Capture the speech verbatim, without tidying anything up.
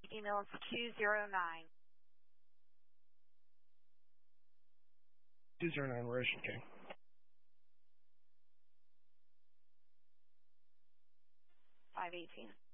email is two zero nine. two zero nine, where is she, King? five eighteen.